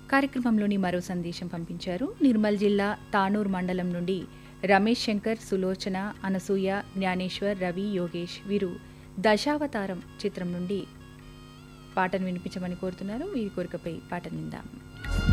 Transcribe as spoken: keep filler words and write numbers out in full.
కార్యక్రమంలోని మరో సందేశం పంపించారు. నిర్మల్ జిల్లా తానూర్ మండలం నుండి రమేష్ శంకర్, సులోచన, అనసూయ, జ్ఞానేశ్వర్, రవి, యోగేష్ వీరు దశావతారం చిత్రం నుండి పాటను వినిపించమని కోరుతున్నారు. వీరి కోరికపై పాటను విందాం.